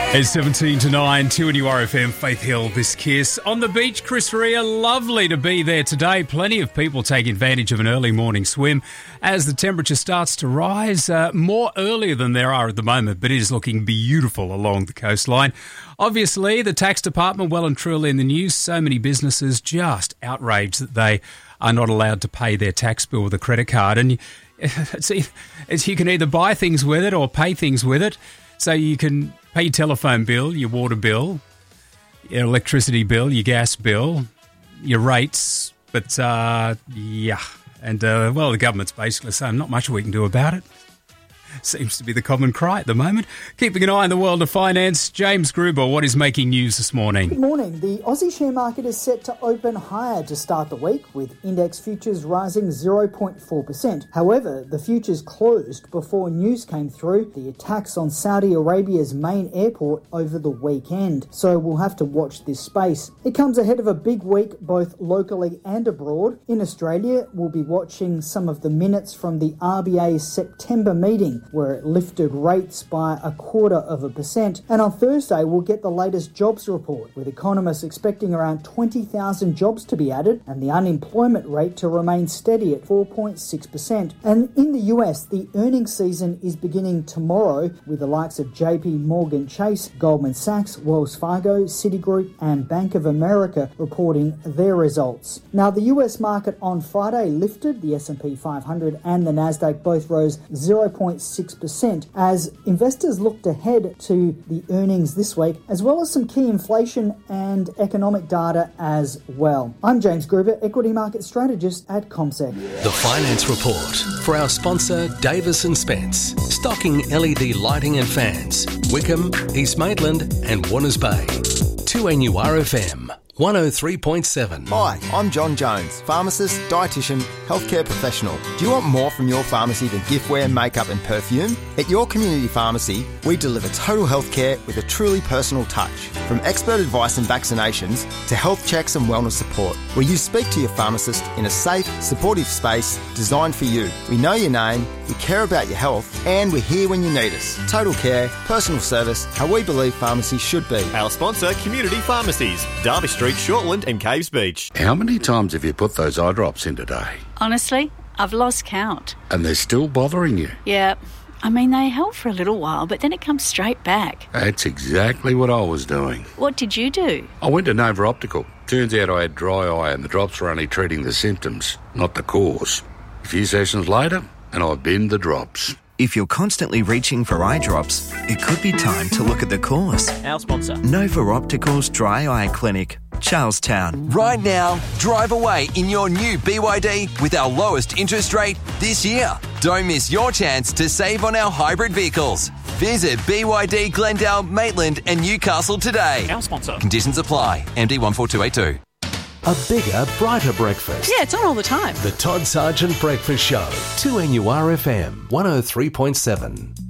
It's 17 to 9, 2NURFM, Faith Hill, This Kiss. On the beach, Chris Rea, lovely to be there today. Plenty of people take advantage of an early morning swim as the temperature starts to rise. More earlier than there are at the moment, but it is looking beautiful along the coastline. Obviously, the tax department well and truly in the news. So many businesses just outraged that they are not allowed to pay their tax bill with a credit card. And you can either buy things with it or pay things with it. So you can pay your telephone bill, your water bill, your electricity bill, your gas bill, your rates. But, yeah. And, well, the government's basically saying not much we can do about it. Seems to be the common cry at the moment. Keeping an eye on the world of finance, James Gruber, what is making news this morning? Good morning. The Aussie share market is set to open higher to start the week, with index futures rising 0.4%. However, the futures closed before news came through the attacks on Saudi Arabia's main airport over the weekend. So we'll have to watch this space. It comes ahead of a big week both locally and abroad. In Australia, we'll be watching some of the minutes from the RBA's September meeting, where it lifted rates by 0.25%. And on Thursday, we'll get the latest jobs report, with economists expecting around 20,000 jobs to be added and the unemployment rate to remain steady at 4.6%. And in the US, the earnings season is beginning tomorrow, with the likes of JP Morgan Chase, Goldman Sachs, Wells Fargo, Citigroup and Bank of America reporting their results. Now, the US market on Friday lifted. The S&P 500 and the Nasdaq both rose 0.6% as investors looked ahead to the earnings this week, as well as some key inflation and economic data as well. I'm James Gruber, equity market strategist at CommSec. The Finance Report for our sponsor Davis & Spence, stocking LED lighting and fans, Wickham, East Maitland and Warners Bay. 2NURFM 103.7. Hi, I'm John Jones, pharmacist, dietitian, healthcare professional. Do you want more from your pharmacy than giftware, makeup and perfume? At your community pharmacy, we deliver total healthcare with a truly personal touch. From expert advice and vaccinations to health checks and wellness support, where you speak to your pharmacist in a safe, supportive space designed for you. We know your name, we care about your health, and we're here when you need us. Total care, personal service, how we believe pharmacy should be. Our sponsor, Community Pharmacies, Derby Street, Shortland and Caves Beach. How many times have you put those eye drops in today? Honestly, I've lost count. And they're still bothering you? Yeah. I mean, they help for a little while, but then it comes straight back. That's exactly what I was doing. What did you do? I went to Nova Optical. Turns out I had dry eye and the drops were only treating the symptoms, not the cause. A few sessions later, and I binned the drops. If you're constantly reaching for eye drops, it could be time to look at the cause. Our sponsor, Nova Optical's Dry Eye Clinic, Charlestown. Right now, drive away in your new BYD with our lowest interest rate this year. Don't miss your chance to save on our hybrid vehicles. Visit BYD Glendale, Maitland and Newcastle today. our sponsor. Conditions apply. MD 14282. A bigger, brighter breakfast. Yeah, it's on all the time. The Todd Sargent Breakfast Show. 2NURFM 103.7.